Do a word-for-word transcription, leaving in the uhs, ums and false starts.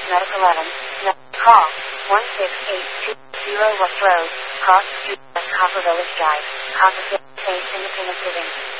Medic eleven. No- call one six eight two zero West Road, Cross Street, West Copper Village Drive, Copper City, Independence Living.